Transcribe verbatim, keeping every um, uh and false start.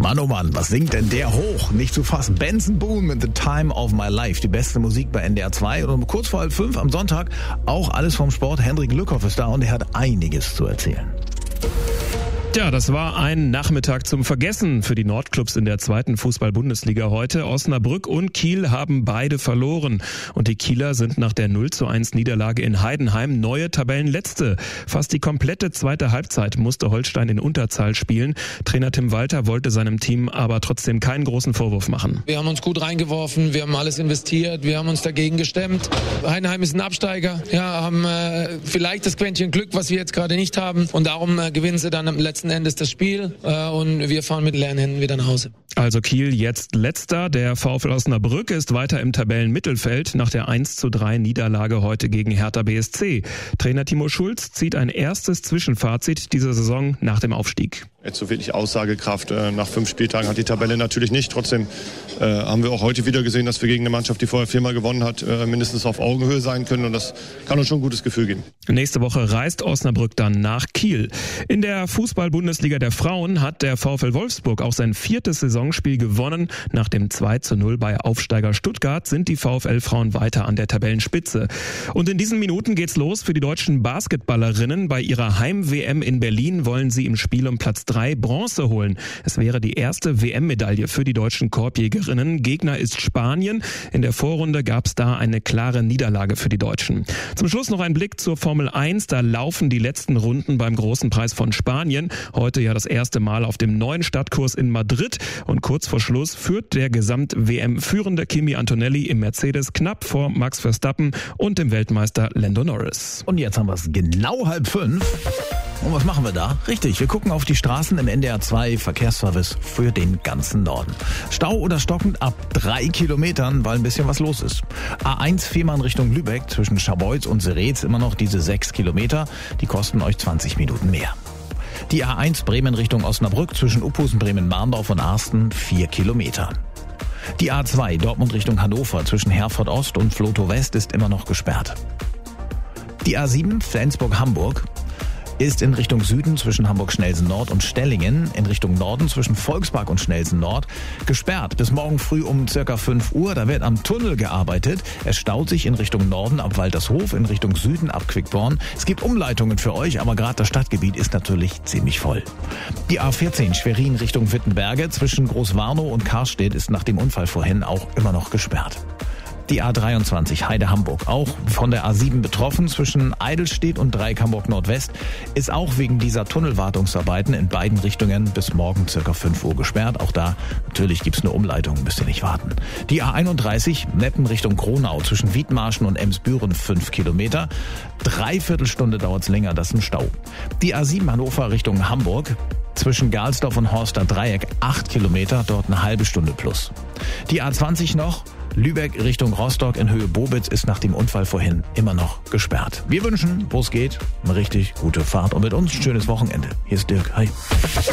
Mann, oh Mann, was singt denn der hoch? Nicht zu fassen. Benson Boone mit The Time of My Life. Die beste Musik bei N D R zwei. Und um kurz vor halb fünf am Sonntag auch alles vom Sport. Hendrik Lückhoff ist da und er hat einiges zu erzählen. Ja, das war ein Nachmittag zum Vergessen für die Nordclubs in der zweiten Fußball-Bundesliga heute. Osnabrück und Kiel haben beide verloren. Und die Kieler sind nach der null zu eins Niederlage in Heidenheim neue Tabellenletzte. Fast die komplette zweite Halbzeit musste Holstein in Unterzahl spielen. Trainer Tim Walter wollte seinem Team aber trotzdem keinen großen Vorwurf machen. Wir haben uns gut reingeworfen, wir haben alles investiert, wir haben uns dagegen gestemmt. Heidenheim ist ein Absteiger, ja, haben äh, vielleicht das Quäntchen Glück, was wir jetzt gerade nicht haben. Und darum äh, gewinnen sie dann am letzten Endes das Spiel äh, und wir fahren mit leeren Händen wieder nach Hause. Also Kiel jetzt letzter. Der VfL Osnabrück ist weiter im Tabellenmittelfeld nach der eins zu drei Niederlage heute gegen Hertha B S C. Trainer Timo Schulz zieht ein erstes Zwischenfazit dieser Saison nach dem Aufstieg. Jetzt so wirklich Aussagekraft äh, nach fünf Spieltagen hat die Tabelle natürlich nicht. Trotzdem äh, haben wir auch heute wieder gesehen, dass wir gegen eine Mannschaft, die vorher viermal gewonnen hat, äh, mindestens auf Augenhöhe sein können. Und das kann uns schon ein gutes Gefühl geben. Nächste Woche reist Osnabrück dann nach Kiel. In der Fußball-Bundesliga der Frauen hat der VfL Wolfsburg auch sein viertes Saisonspiel gewonnen. Nach dem zwei zu null bei Aufsteiger Stuttgart sind die VfL-Frauen weiter an der Tabellenspitze. Und in diesen Minuten geht's los für die deutschen Basketballerinnen. Bei ihrer Heim-W M in Berlin wollen sie im Spiel um Platz drei Bronze holen. Es wäre die erste W M-Medaille für die deutschen Korbjägerinnen. Gegner ist Spanien. In der Vorrunde gab es da eine klare Niederlage für die Deutschen. Zum Schluss noch ein Blick zur Formel eins. Da laufen die letzten Runden beim Großen Preis von Spanien. Heute ja das erste Mal auf dem neuen Stadtkurs in Madrid. Und kurz vor Schluss führt der Gesamt-W M-führende Kimi Antonelli im Mercedes knapp vor Max Verstappen und dem Weltmeister Lando Norris. Und jetzt haben wir es genau halb fünf. Und was machen wir da? Richtig, wir gucken auf die Straßen im N D R zwei Verkehrsservice für den ganzen Norden. Stau oder stockend ab drei Kilometern, weil ein bisschen was los ist. A eins Fehmarn Richtung Lübeck zwischen Scharbeutz und Seretz immer noch diese sechs Kilometer. Die kosten euch zwanzig Minuten mehr. Die A eins Bremen Richtung Osnabrück zwischen Uphusen, Bremen-Marndorf und Arsten vier Kilometer. Die A zwei Dortmund Richtung Hannover zwischen Herford Ost und Vlotho West ist immer noch gesperrt. Die A sieben Flensburg-Hamburg ist in Richtung Süden zwischen Hamburg-Schnelsen-Nord und Stellingen, in Richtung Norden zwischen Volkspark und Schnelsen-Nord gesperrt. Bis morgen früh um circa fünf Uhr, da wird am Tunnel gearbeitet. Es staut sich in Richtung Norden ab Waltershof, in Richtung Süden ab Quickborn. Es gibt Umleitungen für euch, aber gerade das Stadtgebiet ist natürlich ziemlich voll. Die A vierzehn Schwerin Richtung Wittenberge zwischen Großwarnow und Karstedt ist nach dem Unfall vorhin auch immer noch gesperrt. Die A dreiundzwanzig Heide-Hamburg, auch von der A sieben betroffen, zwischen Eidelstedt und Dreieck-Hamburg-Nordwest, ist auch wegen dieser Tunnelwartungsarbeiten in beiden Richtungen bis morgen circa fünf Uhr gesperrt. Auch da natürlich gibt's eine Umleitung, müsst ihr nicht warten. Die A einunddreißig Meppen Richtung Kronau zwischen Wiedmarschen und Emsbüren fünf Kilometer. Dreiviertel Stunde dauert's länger, das ist ein Stau. Die A sieben Hannover Richtung Hamburg zwischen Galsdorf und Horster Dreieck acht Kilometer, dort eine halbe Stunde plus. Die A zwanzig noch, Lübeck Richtung Rostock in Höhe Bobitz ist nach dem Unfall vorhin immer noch gesperrt. Wir wünschen, wo es geht, eine richtig gute Fahrt und mit uns ein schönes Wochenende. Hier ist Dirk. Hi.